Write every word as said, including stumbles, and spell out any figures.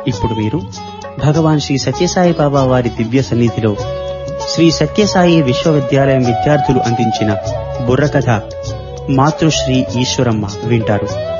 ఇప్పుడు మీరు భగవాన్ శ్రీ సత్యసాయి బాబా వారి దివ్య సన్నిధిలో శ్రీ సత్యసాయి విశ్వవిద్యాలయం విద్యార్థులు అందించిన బుర్రకథ మాతృశ్రీ ఈశ్వరమ్మ వింటారు.